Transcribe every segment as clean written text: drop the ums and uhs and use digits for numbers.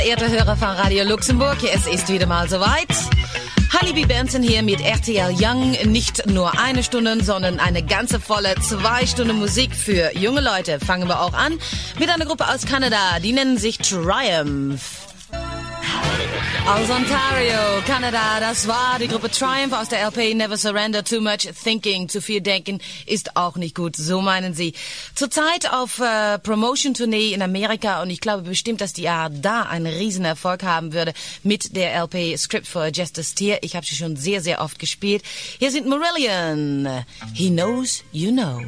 Verehrte Hörer von Radio Luxemburg, es ist wieder mal soweit. Honey B. Benson hier mit RTL Young. Nicht nur eine Stunde, sondern eine ganze volle 2 Stunden Musik für junge Leute. Fangen wir auch an mit einer Gruppe aus Kanada, die nennen sich Triumph. Aus Ontario, Kanada, das war die Gruppe Triumph aus der LP Never Surrender. Too much thinking, zu viel denken ist auch nicht gut, so meinen sie. Zurzeit auf Promotion-Tournee in Amerika und ich glaube bestimmt, dass die da einen riesen Erfolg haben würde mit der LP Script for Just a Steer. Ich habe sie schon sehr, sehr oft gespielt. Hier sind Marillion. He knows you know.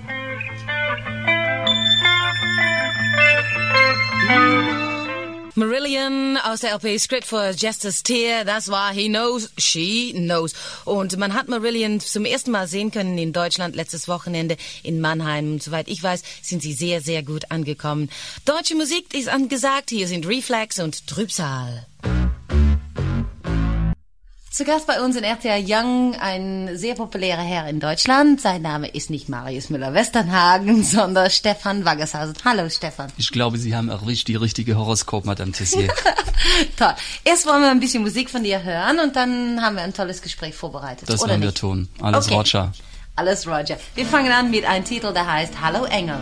Marillion aus der LP Script for Just a Steer, das war He Knows, She Knows. Und man hat Marillion zum ersten Mal sehen können in Deutschland letztes Wochenende in Mannheim. Und soweit ich weiß, sind sie sehr, sehr gut angekommen. Deutsche Musik ist angesagt, hier sind Reflex und Trübsal. Zu Gast bei uns in RTL Young ein sehr populärer Herr in Deutschland. Sein Name ist nicht Marius Müller-Westernhagen, sondern Stefan Waggershausen. Hallo Stefan. Ich glaube, Sie haben erwischt die richtige Horoskop, Madame Tessier. Toll. Erst wollen wir ein bisschen Musik von dir hören und dann haben wir ein tolles Gespräch vorbereitet. Das werden wir tun. Alles okay. Roger. Alles Roger. Wir fangen an mit einem Titel, der heißt Hallo Engel.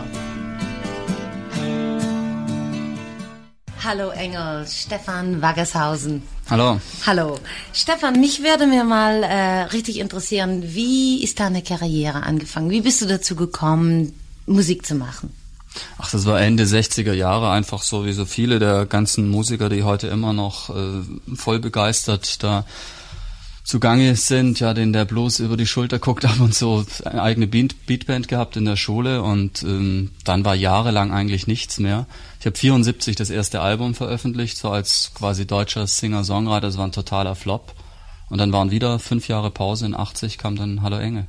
Hallo Engel, Stefan Waggershausen. Hallo. Hallo. Stefan, mich würde mir mal richtig interessieren, wie ist deine Karriere angefangen? Wie bist du dazu gekommen, Musik zu machen? Ach, das war Ende 60er Jahre, einfach so wie so viele der ganzen Musiker, die heute immer noch voll begeistert da zugange sind, ja, denen der Blues über die Schulter guckt, ab und so eine eigene Beatband gehabt in der Schule und dann war jahrelang eigentlich nichts mehr. Ich habe 74 das erste Album veröffentlicht, so als quasi deutscher Singer-Songwriter, das war ein totaler Flop. Und dann waren wieder 5 Jahre Pause, in 80 kam dann Hallo Engel.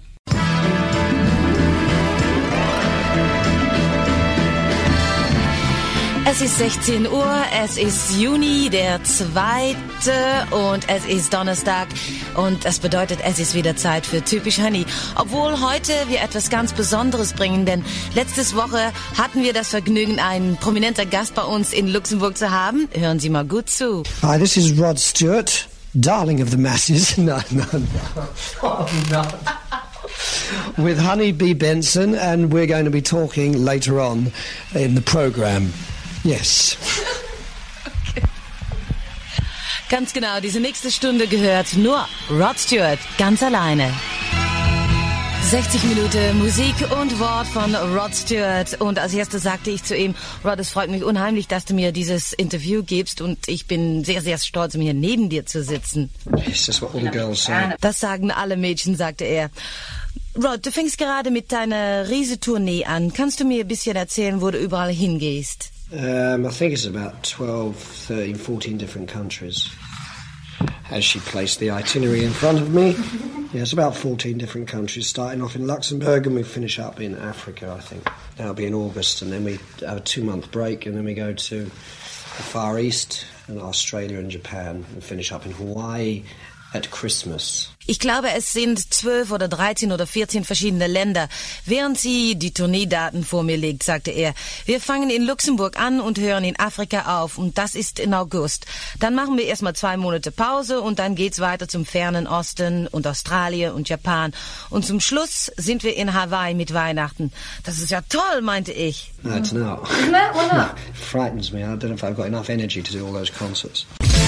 Es ist 16 Uhr, es ist Juni, der 2. und es ist Donnerstag und das bedeutet, es ist wieder Zeit für Typisch Honey. Obwohl heute wir etwas ganz Besonderes bringen, denn letzte Woche hatten wir das Vergnügen, einen prominenten Gast bei uns in Luxemburg zu haben. Hören Sie mal gut zu. Hi, this is Rod Stewart, darling of the masses. No. Oh, no. With Honey B. Benson, and we're going to be talking later on in the program. Yes. Okay. Ganz genau, diese nächste Stunde gehört nur Rod Stewart, ganz alleine. 60 Minuten Musik und Wort von Rod Stewart. Und als erstes sagte ich zu ihm, Rod, es freut mich unheimlich, dass du mir dieses Interview gibst und ich bin sehr, sehr stolz, hier neben dir zu sitzen. Yes, that's what all the girls say. Das sagen alle Mädchen, sagte er. Rod, du fängst gerade mit deiner Riesetournee an. Kannst du mir ein bisschen erzählen, wo du überall hingehst? I think it's about 12, 13, 14 different countries. As she placed the itinerary in front of me. Yeah, it's about 14 different countries, starting off in Luxembourg and we finish up in Africa, I think. That'll be in August, and then we have a 2-month break, and then we go to the Far East and Australia and Japan and finish up in Hawaii at Christmas. Ich glaube, es sind 12 oder 13 oder 14 verschiedene Länder. Während sie die Tourneedaten vor mir legt, sagte er, wir fangen in Luxemburg an und hören in Afrika auf. Und das ist in August. Dann machen wir erstmal 2 Monate Pause und dann geht's weiter zum fernen Osten und Australien und Japan. Und zum Schluss sind wir in Hawaii mit Weihnachten. Das ist ja toll, meinte ich. No, it's not. Isn't it? Why not? It frightens me. I don't know if I've got enough energy to do all those concerts.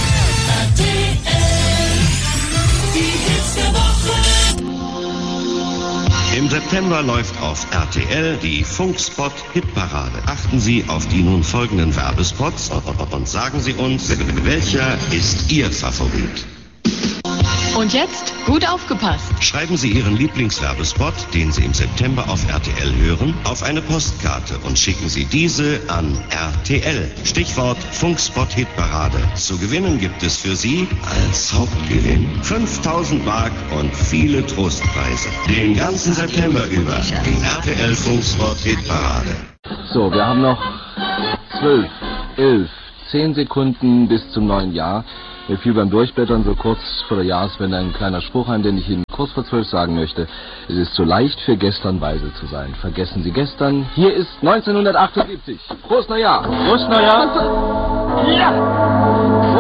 Im September läuft auf RTL die Funkspot-Hitparade. Achten Sie auf die nun folgenden Werbespots und sagen Sie uns, welcher ist Ihr Favorit? Und jetzt gut aufgepasst. Schreiben Sie Ihren Lieblingswerbespot, den Sie im September auf RTL hören, auf eine Postkarte und schicken Sie diese an RTL. Stichwort Funkspot-Hitparade. Zu gewinnen gibt es für Sie als Hauptgewinn 5.000 Mark und viele Trostpreise. Den ganzen September über die RTL Funkspot-Hitparade. So, wir haben noch 12, 11, 10 Sekunden bis zum neuen Jahr. Mir fiel beim Durchblättern so kurz vor der Jahreswende ein kleiner Spruch ein, den ich Ihnen kurz vor 12 sagen möchte. Es ist so leicht für gestern weise zu sein. Vergessen Sie gestern. Hier ist 1978. Prost Neujahr. Prost Neujahr. Ja.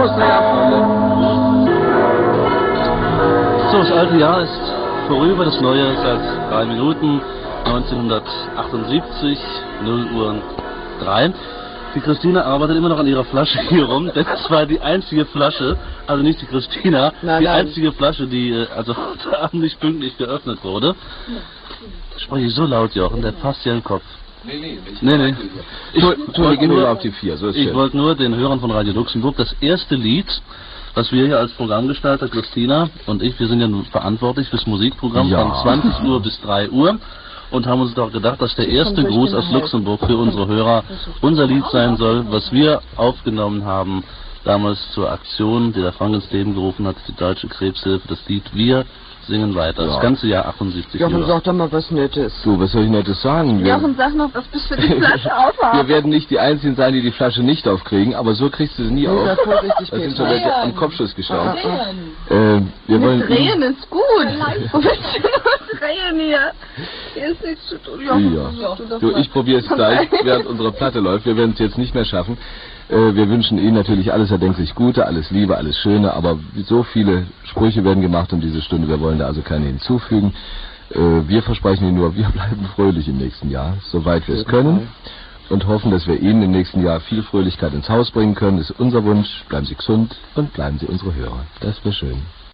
alte Jahr ist vorüber, das neue seit 3 Minuten, 1978, 0 Uhr 3. Die Christina arbeitet immer noch an ihrer Flasche hier rum, denn es war die einzige Flasche, also nicht die Christina, einzige Flasche, die also heute Abend nicht pünktlich geöffnet wurde. Spreche ich so laut, Jochen, der passt hier im Kopf. Nee. Ich wollte nur den Hörern von Radio Luxemburg das erste Lied, was wir hier als Programmgestalter, Christina und ich, wir sind ja nun verantwortlich fürs Musikprogramm von 20 Uhr bis 3 Uhr. Und haben uns doch gedacht, dass der erste Gruß aus Luxemburg für unsere Hörer unser Lied sein soll, was wir aufgenommen haben, damals zur Aktion, die der Frank ins Leben gerufen hat, die Deutsche Krebshilfe, das Lied Wir singen weiter, das ganze Jahr 78 Uhr. Jochen, sag doch mal was Nettes. Du, was soll ich Nettes sagen? Jochen, sag noch, was bist du die Flasche aufhaben? Wir werden nicht die Einzigen sein, die die Flasche nicht aufkriegen, aber so kriegst du sie nie auf. Da sind schon welche am Kopfschuss gestaubt. Wir wollen drehen ist gut. Wo willst du noch drehen hier? Hier ist nichts zu tun. Jochen, du, ich probiere es gleich, während unsere Platte läuft. Wir werden es jetzt nicht mehr schaffen. Wir wünschen Ihnen natürlich alles erdenklich Gute, alles Liebe, alles Schöne, aber so viele Sprüche werden gemacht um diese Stunde, wir wollen da also keine hinzufügen. Wir versprechen Ihnen nur, wir bleiben fröhlich im nächsten Jahr, soweit wir es können, und hoffen, dass wir Ihnen im nächsten Jahr viel Fröhlichkeit ins Haus bringen können. Das ist unser Wunsch. Bleiben Sie gesund und bleiben Sie unsere Hörer. Das wäre schön.